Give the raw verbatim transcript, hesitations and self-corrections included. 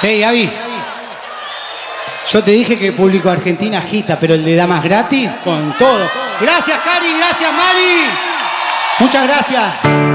Hey, Avi. Yo te dije que el público de Argentina agita, pero el de damas gratis, con todo. Gracias, Cari. Gracias, Mari. Muchas gracias.